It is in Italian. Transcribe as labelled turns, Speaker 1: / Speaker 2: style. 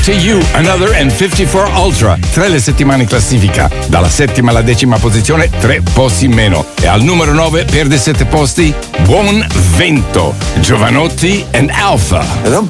Speaker 1: to You, Another and 54 Ultra. 3 le settimane in classifica. Dalla settima alla decima posizione, 3 posti in meno. E al numero 9 perde 7 posti, Buon Vento, Giovanotti and Alpha.
Speaker 2: È da un